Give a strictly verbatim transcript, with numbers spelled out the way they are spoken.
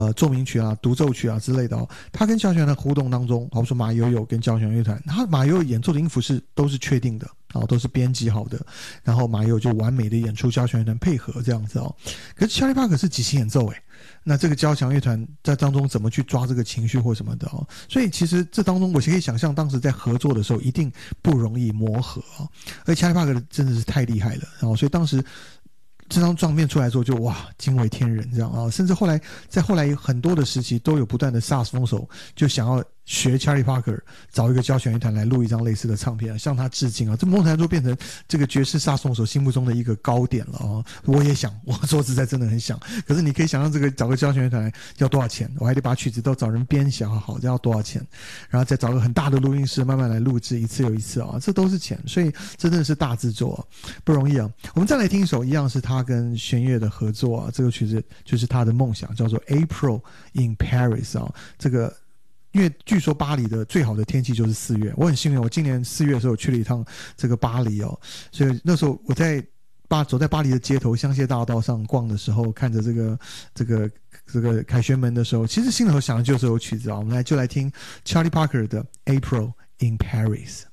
呃奏鸣曲啊、独奏曲啊之类的哦，他跟交响乐团互动当中，好比说马友友跟交响乐团，他马友友演奏的音符是都是确定的，哦，都是编辑好的，然后马友友就完美的演出，交响乐团配合这样子哦。可是 Charlie Parker 是即兴演奏诶，那这个交响乐团在当中怎么去抓这个情绪或什么的哦？所以其实这当中我可以想象，当时在合作的时候一定不容易磨合哦。而 Charlie Parker 真的是太厉害了，然后所以当时这张唱片出来之后就哇惊为天人这样啊，甚至后来在后来很多的时期都有不断的萨克斯风手就想要学 Charlie Parker 找一个交响乐团来录一张类似的唱片，向他致敬啊！这某种程度变成这个爵士萨克斯风手心目中的一个高点了啊！我也想，我说实在真的很想，可是你可以想象这个找个交响乐团要多少钱？我还得把曲子都找人编写好，这要多少钱？然后再找个很大的录音室慢慢来录制，一次又一次啊，这都是钱，所以这真的是大制作啊，不容易啊！我们再来听一首，一样是他跟弦乐的合作啊，这个曲子就是他的梦想，叫做 April in Paris 啊，这个。因为据说巴黎的最好的天气就是四月，我很幸运，我今年四月的时候去了一趟这个巴黎哦，所以那时候我在巴走在巴黎的街头香榭大道上逛的时候，看着这个这个这个凯旋门的时候，其实心里头想的就是有曲子啊，我们来就来听 Charlie Parker 的 April in Paris。